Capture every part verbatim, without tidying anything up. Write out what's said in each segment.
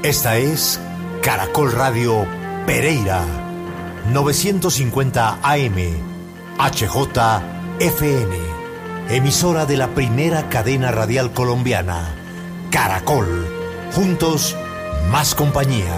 Esta es Caracol Radio Pereira, novecientos cincuenta A M, H J F N, emisora de la primera cadena radial colombiana, Caracol. Juntos, más compañía.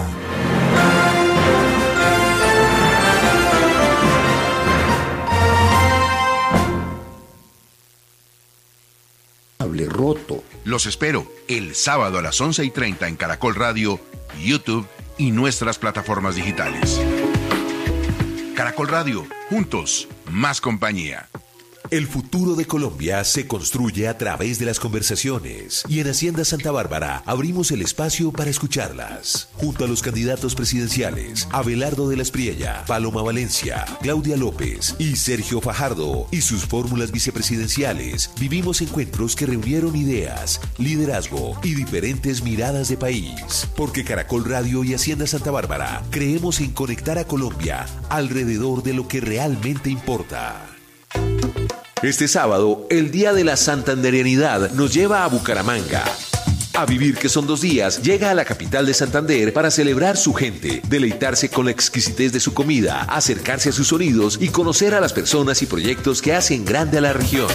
Roto. Los espero el sábado a las once y treinta en Caracol Radio, YouTube y nuestras plataformas digitales. Caracol Radio, juntos, más compañía. El futuro de Colombia se construye a través de las conversaciones y en Hacienda Santa Bárbara abrimos el espacio para escucharlas. Junto a los candidatos presidenciales Abelardo de la Espriella, Paloma Valencia, Claudia López y Sergio Fajardo y sus fórmulas vicepresidenciales, vivimos encuentros que reunieron ideas, liderazgo y diferentes miradas de país. Porque Caracol Radio y Hacienda Santa Bárbara creemos en conectar a Colombia alrededor de lo que realmente importa. Este sábado, el Día de la Santanderianidad nos lleva a Bucaramanga. A Vivir que son dos días, llega a la capital de Santander para celebrar su gente, deleitarse con la exquisitez de su comida, acercarse a sus sonidos y conocer a las personas y proyectos que hacen grande a la región.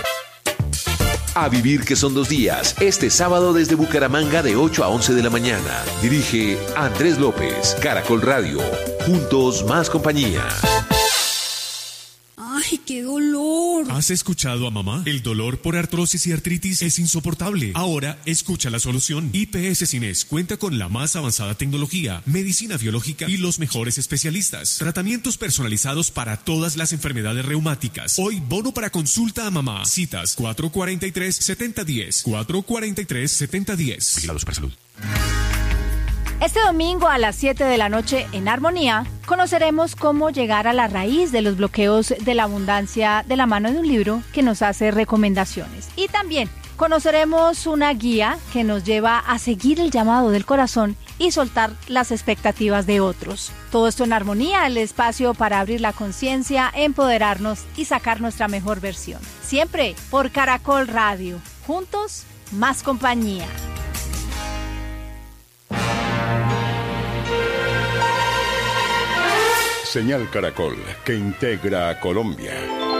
A Vivir que son dos días, este sábado desde Bucaramanga de ocho a once de la mañana. Dirige Andrés López, Caracol Radio. Juntos, más compañía. ¡Ay, qué dolor! ¿Has escuchado a mamá? El dolor por artrosis y artritis es insoportable. Ahora, escucha la solución. I P S Cines cuenta con la más avanzada tecnología, medicina biológica y los mejores especialistas. Tratamientos personalizados para todas las enfermedades reumáticas. Hoy, bono para consulta a mamá. Citas cuatro cuatro tres, siete cero uno cero. cuatro cuatro tres, siete cero uno cero. Vigilados para salud. Este domingo a las siete de la noche en Armonía conoceremos cómo llegar a la raíz de los bloqueos de la abundancia de la mano de un libro que nos hace recomendaciones. Y también conoceremos una guía que nos lleva a seguir el llamado del corazón y soltar las expectativas de otros. Todo esto en Armonía, el espacio para abrir la conciencia, empoderarnos y sacar nuestra mejor versión. Siempre por Caracol Radio. Juntos, más compañía. Señal Caracol, que integra a Colombia.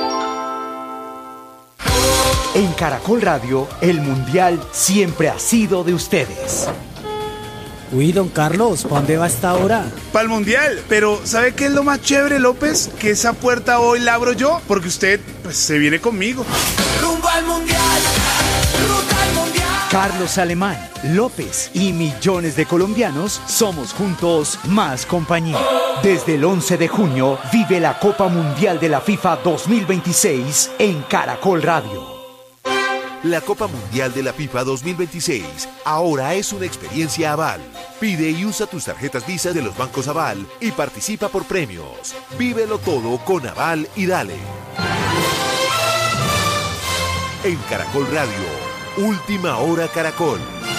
En Caracol Radio, el Mundial siempre ha sido de ustedes. Uy, don Carlos, ¿para dónde va esta hora? Para el Mundial, pero ¿sabe qué es lo más chévere, López? Que esa puerta hoy la abro yo, porque usted, pues, se viene conmigo. Rumbo al Mundial, ruta al Mundial. Carlos Alemán, López y millones de colombianos somos juntos más compañía. Desde el once de junio vive la Copa Mundial de la FIFA dos mil veintiséis en Caracol Radio. La Copa Mundial de la FIFA dos mil veintiséis ahora es una experiencia Aval. Pide y usa tus tarjetas Visa de los bancos Aval y participa por premios. Vívelo todo con Aval y dale. En Caracol Radio, Última Hora Caracol.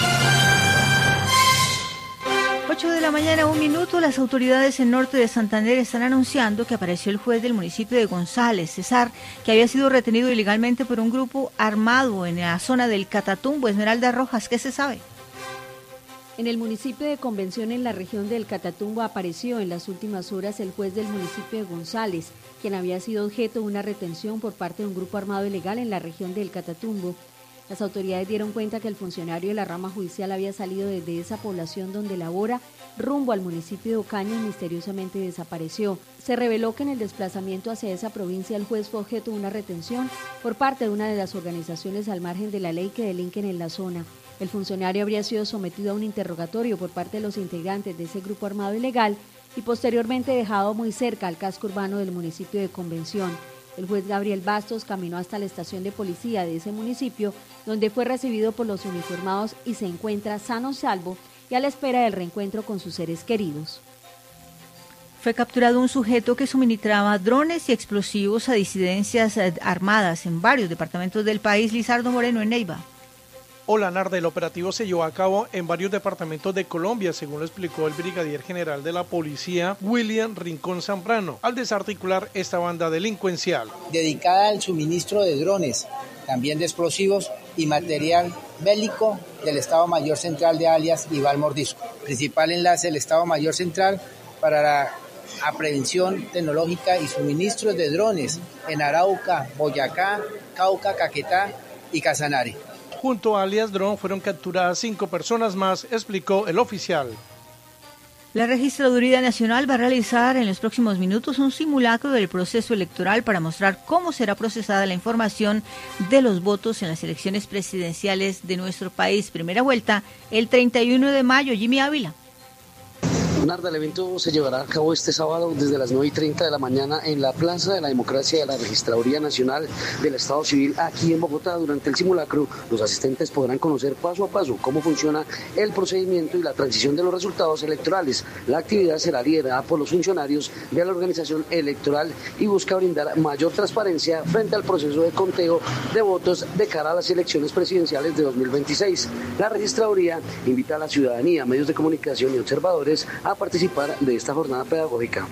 ocho de la mañana, un minuto. Las autoridades en norte de Santander están anunciando que apareció el juez del municipio de González, César, que había sido retenido ilegalmente por un grupo armado en la zona del Catatumbo. Esmeralda Rojas, ¿qué se sabe? En el municipio de Convención, en la región del Catatumbo, apareció en las últimas horas el juez del municipio de González, quien había sido objeto de una retención por parte de un grupo armado ilegal en la región del Catatumbo. Las autoridades dieron cuenta que el funcionario de la rama judicial había salido desde esa población donde labora rumbo al municipio de Ocaña y misteriosamente desapareció. Se reveló que en el desplazamiento hacia esa provincia el juez fue objeto de una retención por parte de una de las organizaciones al margen de la ley que delinquen en la zona. El funcionario habría sido sometido a un interrogatorio por parte de los integrantes de ese grupo armado ilegal y posteriormente dejado muy cerca al casco urbano del municipio de Convención. El juez Gabriel Bastos caminó hasta la estación de policía de ese municipio, donde fue recibido por los uniformados y se encuentra sano y salvo y a la espera del reencuentro con sus seres queridos. Fue capturado un sujeto que suministraba drones y explosivos a disidencias armadas en varios departamentos del país. Lizardo Moreno, en Neiva. Hola, Narda. El operativo se llevó a cabo en varios departamentos de Colombia, según lo explicó el brigadier general de la policía, William Rincón Zambrano, al desarticular esta banda delincuencial. Dedicada al suministro de drones, también de explosivos, y material bélico del Estado Mayor Central de alias Ibal Mordisco. Principal enlace del Estado Mayor Central para la a prevención tecnológica y suministros de drones en Arauca, Boyacá, Cauca, Caquetá y Casanare. Junto a alias Dron fueron capturadas cinco personas más, explicó el oficial. La Registraduría Nacional va a realizar en los próximos minutos un simulacro del proceso electoral para mostrar cómo será procesada la información de los votos en las elecciones presidenciales de nuestro país. Primera vuelta el treinta y uno de mayo. Jimmy Ávila. Narda, el evento se llevará a cabo este sábado desde las nueve y treinta de la mañana en la Plaza de la Democracia de la Registraduría Nacional del Estado Civil aquí en Bogotá. Durante el simulacro, los asistentes podrán conocer paso a paso cómo funciona el procedimiento y la transición de los resultados electorales. La actividad será liderada por los funcionarios de la organización electoral y busca brindar mayor transparencia frente al proceso de conteo de votos de cara a las elecciones presidenciales de dos mil veintiséis. La Registraduría invita a la ciudadanía, medios de comunicación y observadores a participar de esta jornada pedagógica.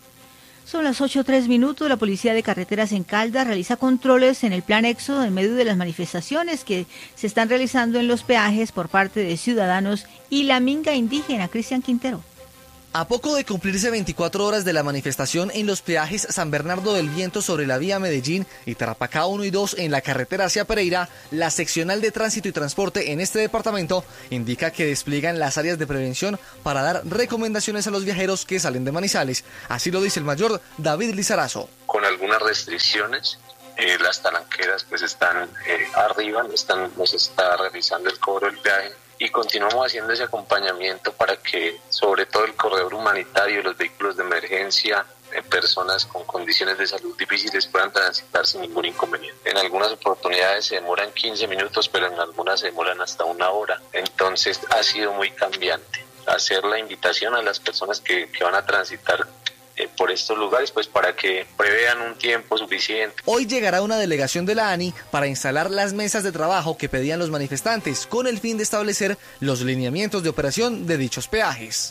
Son las ocho tres minutos. La Policía de Carreteras en Caldas realiza controles en el plan Éxodo en medio de las manifestaciones que se están realizando en los peajes por parte de ciudadanos y la minga indígena. Cristian Quintero. A poco de cumplirse veinticuatro horas de la manifestación en los peajes San Bernardo del Viento sobre la vía Medellín y Tarapacá uno y dos en la carretera hacia Pereira, la seccional de tránsito y transporte en este departamento indica que despliegan las áreas de prevención para dar recomendaciones a los viajeros que salen de Manizales. Así lo dice el mayor David Lizarazo. Con algunas restricciones, eh, las talanqueras pues están eh, arriba, están, nos está realizando el cobro del peaje. Y continuamos haciendo ese acompañamiento para que, sobre todo el corredor humanitario, los vehículos de emergencia, eh, personas con condiciones de salud difíciles puedan transitar sin ningún inconveniente. En algunas oportunidades se demoran quince minutos, pero en algunas se demoran hasta una hora. Entonces ha sido muy cambiante. Hacer la invitación a las personas que, que van a transitar por estos lugares, pues para que prevean un tiempo suficiente. Hoy llegará una delegación de la A N I para instalar las mesas de trabajo que pedían los manifestantes, con el fin de establecer los lineamientos de operación de dichos peajes.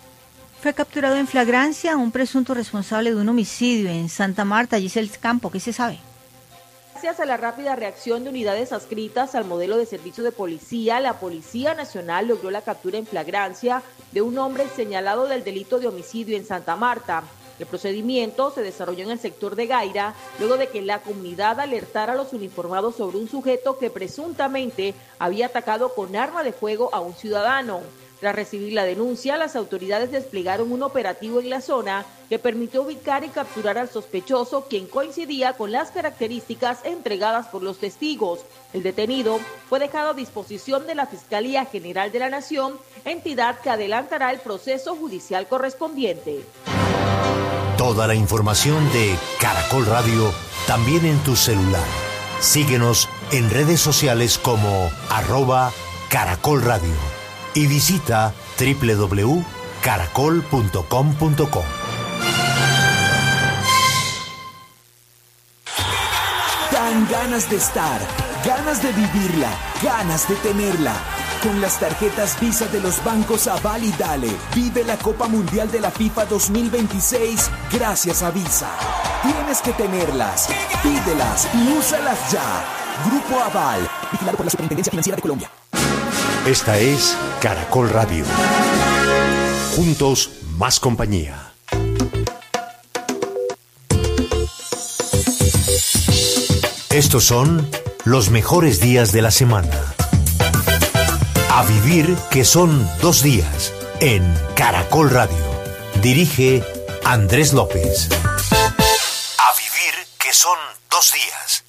Fue capturado en flagrancia un presunto responsable de un homicidio en Santa Marta, Giselle Campo. ¿Qué se sabe? Gracias a la rápida reacción de unidades adscritas al modelo de servicio de policía, la Policía Nacional logró la captura en flagrancia de un hombre señalado del delito de homicidio en Santa Marta. El procedimiento se desarrolló en el sector de Gaira, luego de que la comunidad alertara a los uniformados sobre un sujeto que presuntamente había atacado con arma de fuego a un ciudadano. Tras recibir la denuncia, las autoridades desplegaron un operativo en la zona que permitió ubicar y capturar al sospechoso, quien coincidía con las características entregadas por los testigos. El detenido fue dejado a disposición de la Fiscalía General de la Nación, entidad que adelantará el proceso judicial correspondiente. Toda la información de Caracol Radio también en tu celular. Síguenos en redes sociales como arroba Caracol Radio. Y visita doble u doble u doble u punto caracol punto com punto co. Dan ganas de estar, ganas de vivirla, ganas de tenerla. Con las tarjetas Visa de los bancos Aval y Dale, vive la Copa Mundial de la FIFA dos mil veintiséis gracias a Visa. Tienes que tenerlas, pídelas y úsalas ya. Grupo Aval, vigilado por la Superintendencia Financiera de Colombia. Esta es Caracol Radio. Juntos, más compañía. Estos son los mejores días de la semana. A vivir que son dos días en Caracol Radio. Dirige Andrés López. A vivir que son dos días.